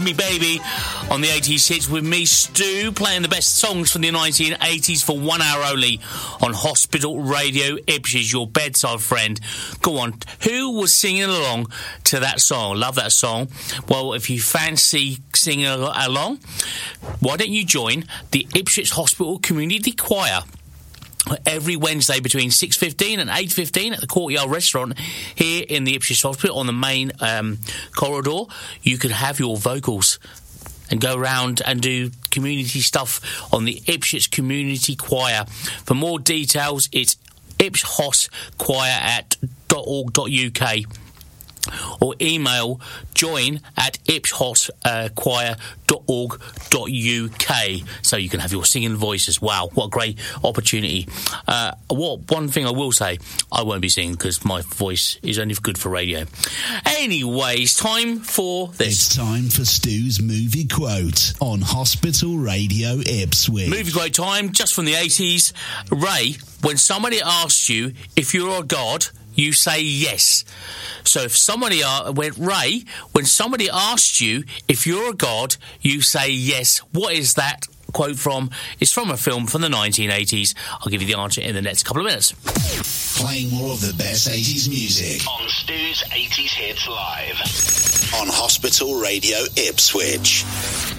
Me Baby on the 80s hits with me, Stu, playing the best songs from the 1980s for 1 hour only on Hospital Radio Ipswich, your bedside friend. Go on, who was singing along to that song? Love that song. Well, if you fancy singing along, why don't you join the Ipswich Hospital Community Choir every Wednesday between 6:15 and 8:15 at the Courtyard Restaurant here in the Ipswich Hospital on the main corridor. You can have your vocals and go around and do community stuff on the Ipswich Community Choir. For more details, it's ipschochoir.org.uk or email join@ipschochoir.org.uk so you can have your singing voices. Wow, what a great opportunity. One thing I will say, I won't be singing because my voice is only good for radio. Anyways, time for this. It's time for Stu's movie quote on Hospital Radio Ipswich. Movie quote time, just from the 80s. Ray, when somebody asks you if you're a god, you say yes. So if somebody Ray, when somebody asks you if you're a god, you say yes. What is that quote from? It's from a film from the 1980s. I'll give you the answer in the next couple of minutes. Playing more of the best 80s music on Stu's 80s Hits Live on Hospital Radio Ipswich.